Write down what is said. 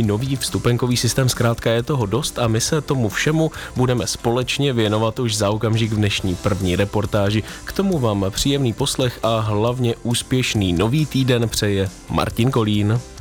nový vstupenkový systém, zkrátka je toho dost a my se tomu všemu budeme společně věnovat už za okamžik v dnešní první reportáži. K tomu vám příjemný poslech a hlavně úspěšný nový týden přeje Martin Kolín.